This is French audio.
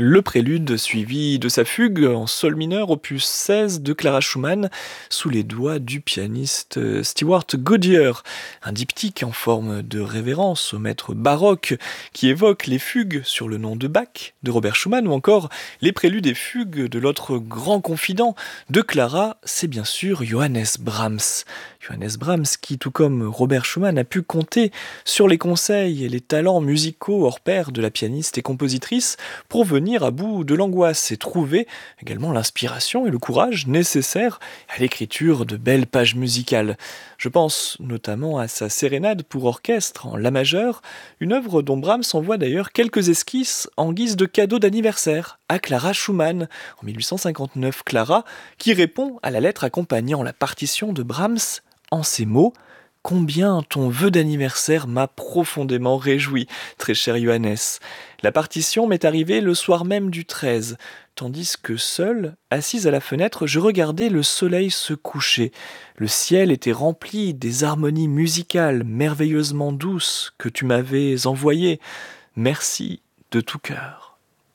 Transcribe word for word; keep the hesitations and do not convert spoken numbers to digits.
Le prélude suivi de sa fugue en sol mineur opus seize de Clara Schumann sous les doigts du pianiste euh, Stewart Goodyear. Un diptyque en forme de révérence au maître baroque qui évoque les fugues sur le nom de Bach de Robert Schumann ou encore les préludes et fugues de l'autre grand confident de Clara, c'est bien sûr Johannes Brahms. Johannes Brahms qui, tout comme Robert Schumann, a pu compter sur les conseils et les talents musicaux hors pair de la pianiste et compositrice pour venir à bout de l'angoisse et trouver également l'inspiration et le courage nécessaires à l'écriture de belles pages musicales. Je pense notamment à sa sérénade pour orchestre en la majeur, une œuvre dont Brahms envoie d'ailleurs quelques esquisses en guise de cadeau d'anniversaire à Clara Schumann en mille huit cent cinquante-neuf. Clara qui répond à la lettre accompagnant la partition de Brahms en ces mots: « Combien ton vœu d'anniversaire m'a profondément réjoui, très cher Johannes. La partition m'est arrivée le soir même du treize, tandis que seul, assise à la fenêtre, je regardais le soleil se coucher. Le ciel était rempli des harmonies musicales merveilleusement douces que tu m'avais envoyées. Merci de tout cœur. »